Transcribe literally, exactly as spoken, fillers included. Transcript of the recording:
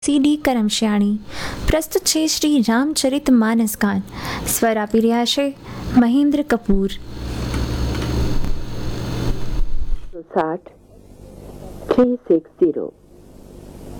સીડી કરમશિયાણી. પ્રસ્તુત છે શ્રી રામચરિત માનસ ગાન. સ્વર આપી રહ્યા છે મહેન્દ્ર કપૂર. સાઠ થ્રી સિક્સ ઝીરો